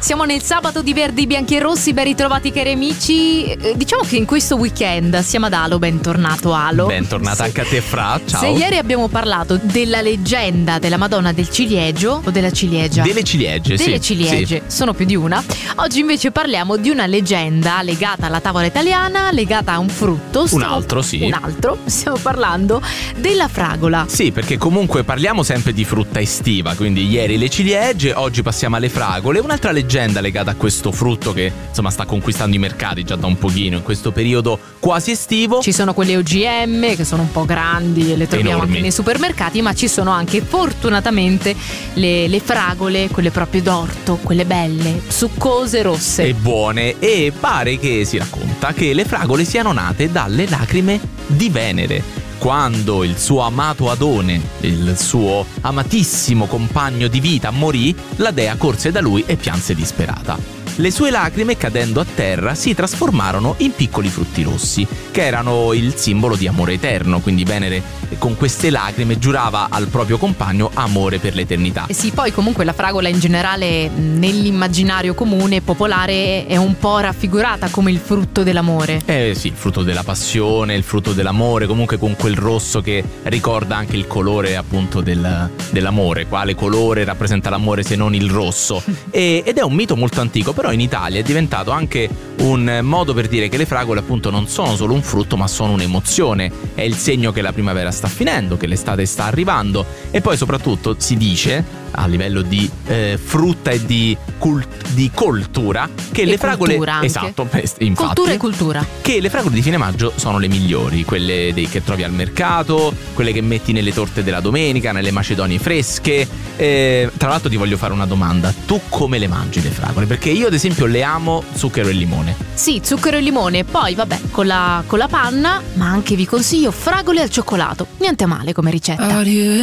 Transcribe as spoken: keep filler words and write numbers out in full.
Siamo nel sabato di Verdi, Bianchi e Rossi, ben ritrovati cari amici. Eh, Diciamo che in questo weekend siamo ad Alo, bentornato Alo. Bentornata anche a te Fra, ciao. Se ieri abbiamo parlato della leggenda della Madonna del Ciliegio o della Ciliegia? Delle ciliegie, Delle sì. ciliegie, sì. sono più di una. Oggi invece parliamo di una leggenda legata alla tavola italiana, legata a un frutto. Un Stiamo- altro, sì. Un altro, stiamo parlando della fragola. Sì, perché comunque parliamo sempre di frutta estiva, quindi ieri le ciliegie, oggi passiamo alle fragole. Un'altra leggenda legata a questo frutto che insomma sta conquistando i mercati già da un pochino in questo periodo quasi estivo. Ci sono quelle O G M che sono un po' grandi e le troviamo Enormi. anche nei supermercati, ma ci sono anche fortunatamente le, le fragole, quelle proprio d'orto, quelle belle, succose, rosse. E buone, e pare che si racconta che le fragole siano nate dalle lacrime di Venere. Quando il suo amato Adone, il suo amatissimo compagno di vita, morì, la dea corse da lui e pianse disperata. Le sue lacrime, cadendo a terra, si trasformarono in piccoli frutti rossi, che erano il simbolo di amore eterno, quindi Venere con queste lacrime giurava al proprio compagno amore per l'eternità. E sì, poi comunque la fragola in generale nell'immaginario comune popolare è un po' raffigurata come il frutto dell'amore. Eh sì, il frutto della passione, il frutto dell'amore, comunque con quel rosso che ricorda anche il colore appunto del, dell'amore. Quale colore rappresenta l'amore se non il rosso? E, ed è un mito molto antico, però in Italia è diventato anche un modo per dire che le fragole appunto non sono solo un frutto ma sono un'emozione. È il segno che la primavera sta finendo, che l'estate sta arrivando, e poi soprattutto si dice a livello di eh, frutta e di, cult- di coltura che E le fragole cultura anche. esatto, beh, infatti, Cultura e cultura. che le fragole di fine maggio sono le migliori, quelle dei che trovi al mercato, quelle che metti nelle torte della domenica, nelle macedonie fresche. Eh, tra l'altro ti voglio fare una domanda: tu come le mangi le fragole? Perché io ad esempio le amo zucchero e limone. Sì, zucchero e limone, poi vabbè con la, con la panna, ma anche vi consiglio fragole al cioccolato. Niente male come ricetta.